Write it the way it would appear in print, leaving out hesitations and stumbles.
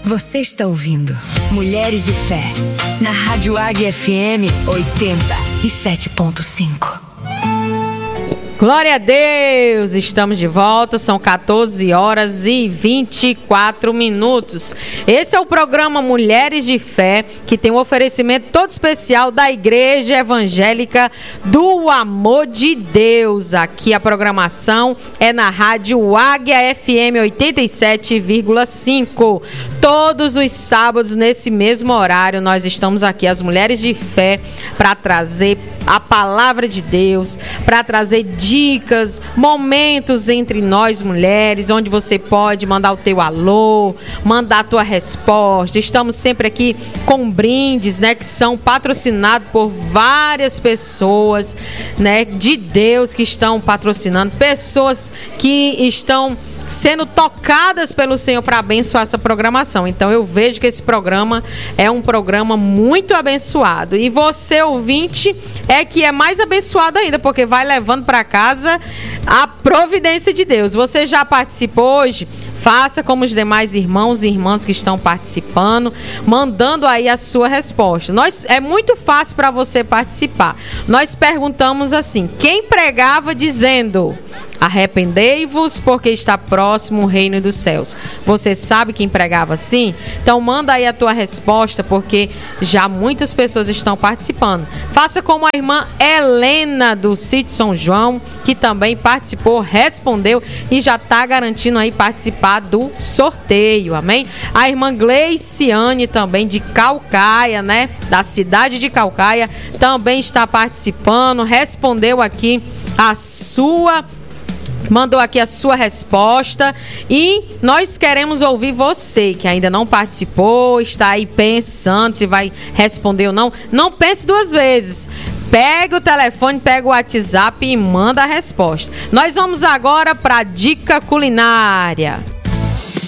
Você está ouvindo Mulheres de Fé, na Rádio Águia FM 87.5. Glória a Deus, estamos de volta, são 14 horas e 24 minutos. Esse é o programa Mulheres de Fé, que tem um oferecimento todo especial da Igreja Evangélica do Amor de Deus. Aqui a programação é na Rádio Águia FM 87,5. Todos os sábados, nesse mesmo horário, nós estamos aqui, as Mulheres de Fé, para trazer a palavra de Deus, para trazer dicas, momentos entre nós mulheres, onde você pode mandar o teu alô, mandar a tua resposta. Estamos sempre aqui com brindes, né, que são patrocinados por várias pessoas, né, de Deus, que estão patrocinando, pessoas que estão sendo tocadas pelo Senhor para abençoar essa programação. Então eu vejo que esse programa é um programa muito abençoado. E você, ouvinte, é que é mais abençoado ainda, porque vai levando para casa a providência de Deus. Você já participou hoje? Faça como os demais irmãos e irmãs que estão participando, mandando aí a sua resposta. É muito fácil para você participar. Nós perguntamos assim: quem pregava dizendo: arrependei-vos, porque está próximo o reino dos céus? Você sabe quem pregava assim? Então manda aí a tua resposta, porque já muitas pessoas estão participando. Faça como a irmã Helena do Sítio São João, que também participou, respondeu e já está garantindo aí participar do sorteio, amém? A irmã Gleiciane, também de Caucaia, né? Da cidade de Caucaia, também está participando, respondeu aqui mandou aqui a sua resposta. E nós queremos ouvir você que ainda não participou, está aí pensando se vai responder ou não. Não pense duas vezes. Pega o telefone, pega o WhatsApp e manda a resposta. Nós vamos agora para a dica culinária.